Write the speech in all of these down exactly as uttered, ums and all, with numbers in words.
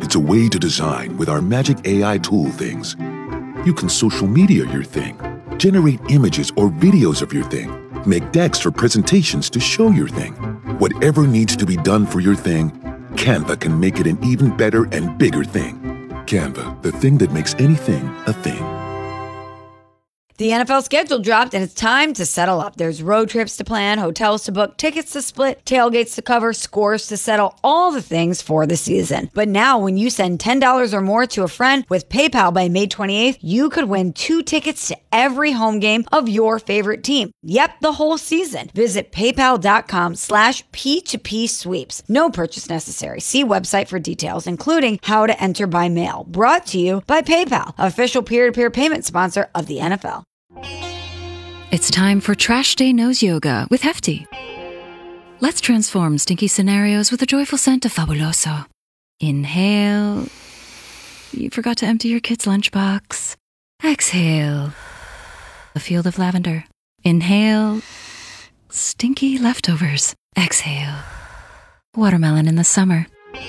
needs a way to design with our magic A I tool things. You can social media your thing, generate images or videos of your thing, make decks or presentations to show your thing. Whatever needs to be done for your thing, Canva can make it an even better and bigger thing. Canva, the thing that makes anything a thing. The N F L schedule dropped, and it's time to settle up. There's road trips to plan, hotels to book, tickets to split, tailgates to cover, scores to settle, all the things for the season. But now, when you send ten dollars or more to a friend with PayPal by May twenty-eighth, you could win two tickets to every home game of your favorite team. Yep, the whole season. Visit paypal.com slash P2P sweeps. No purchase necessary. See website for details, including how to enter by mail. Brought to you by PayPal, official peer-to-peer payment sponsor of the N F L. It's time for Trash Day Nose Yoga with Hefty. Let's transform stinky scenarios with a joyful scent of Fabuloso. Inhale. You forgot to empty your kid's lunchbox. Exhale. A field of lavender. Inhale. Stinky leftovers. Exhale. Watermelon in the summer.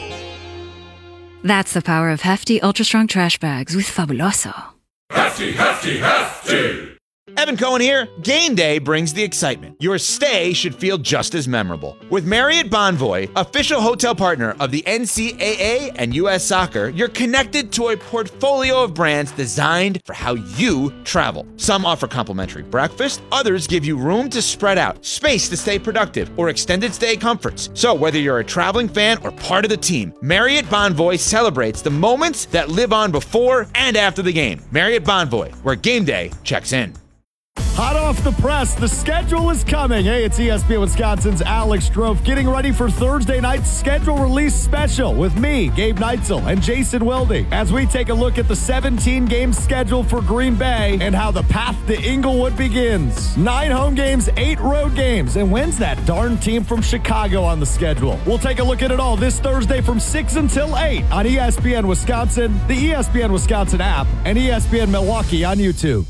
That's the power of Hefty Ultra Strong Trash Bags with Fabuloso. Hefty, hefty, hefty! Evan Cohen here. Game day brings the excitement. Your stay should feel just as memorable. With Marriott Bonvoy, official hotel partner of the N C double A and U S Soccer, you're connected to a portfolio of brands designed for how you travel. Some offer complimentary breakfast, others give you room to spread out, space to stay productive, or extended stay comforts. So whether you're a traveling fan or part of the team, Marriott Bonvoy celebrates the moments that live on before and after the game. Marriott Bonvoy, where game day checks in. Hot off the press, the schedule is coming. Hey, it's E S P N Wisconsin's Alex Strofe getting ready for Thursday night's schedule release special with me, Gabe Neitzel, and Jason Wilde as we take a look at the seventeen-game schedule for Green Bay and how the path to Inglewood begins. Nine home games, eight road games, and when's that darn team from Chicago on the schedule? We'll take a look at it all this Thursday from six until eight on E S P N Wisconsin, the E S P N Wisconsin app, and E S P N Milwaukee on YouTube.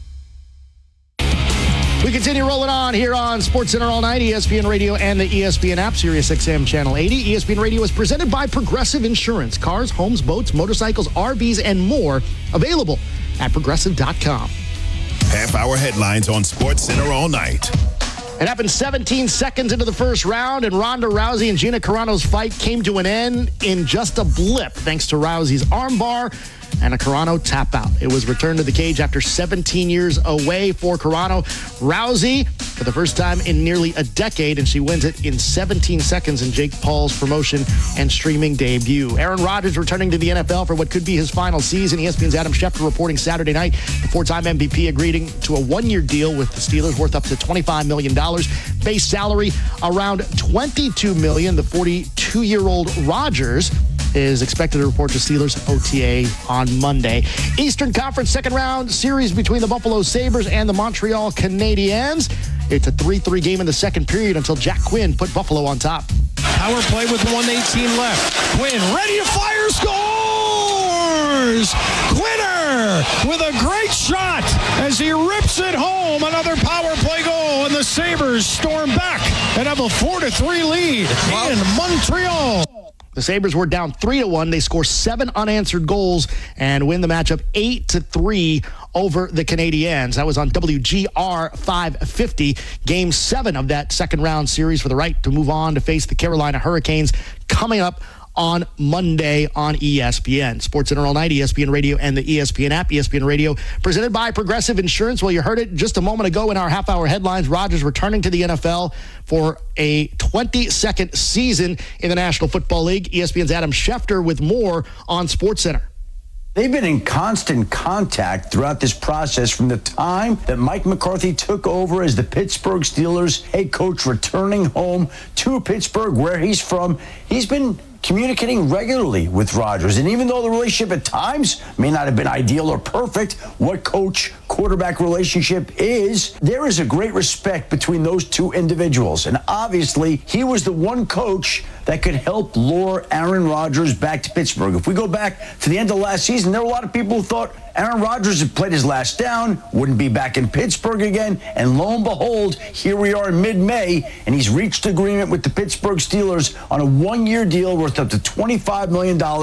We continue rolling on here on SportsCenter all night, E S P N Radio and the E S P N app, Sirius X M Channel eighty. E S P N Radio is presented by Progressive Insurance. Cars, homes, boats, motorcycles, R Vs, and more. Available at progressive dot com. Half-hour headlines on SportsCenter all night. It happened seventeen seconds into the first round, and Ronda Rousey and Gina Carano's fight came to an end in just a blip, thanks to Rousey's armbar and a Carano tap out. It was returned to the cage after seventeen years away for Carano. Rousey, for the first time in nearly a decade, and she wins it in seventeen seconds in Jake Paul's promotion and streaming debut. Aaron Rodgers returning to the N F L for what could be his final season. E S P N's Adam Schefter reporting Saturday night. The four-time M V P agreeing to a one-year deal with the Steelers worth up to twenty-five million dollars. Base salary around twenty-two million dollars. The forty-two-year-old Rodgers is expected to report to Steelers O T A on Monday. Eastern Conference second round series between the Buffalo Sabres and the Montreal Canadiens. It's a three three game in the second period until Jack Quinn put Buffalo on top. Power play with one eighteen left. Quinn ready to fire, scores! Quinner with a great shot as he rips it home. Another power play goal, and the Sabres storm back and have a four to three lead wow. in Montreal. The Sabres were down three to one. They score seven unanswered goals and win the matchup eight to three over the Canadiens. That was on W G R five fifty. Game seven of that second round series for the right to move on to face the Carolina Hurricanes coming up on Monday on E S P N. SportsCenter all night, E S P N Radio and the E S P N app. E S P N Radio presented by Progressive Insurance. Well, you heard it just a moment ago in our half-hour headlines. Rodgers returning to the N F L for a twenty-second season in the National Football League. E S P N's Adam Schefter with more on SportsCenter. They've been in constant contact throughout this process from the time that Mike McCarthy took over as the Pittsburgh Steelers head coach, returning home to Pittsburgh, where he's from. He's been communicating regularly with Rodgers. And even though the relationship at times may not have been ideal or perfect, what coach-quarterback relationship is, there is a great respect between those two individuals. And obviously, he was the one coach that could help lure Aaron Rodgers back to Pittsburgh. If we go back to the end of last season, there were a lot of people who thought Aaron Rodgers had played his last down, wouldn't be back in Pittsburgh again, and lo and behold, here we are in mid-May, and he's reached agreement with the Pittsburgh Steelers on a one-year deal worth up to twenty-five million dollars.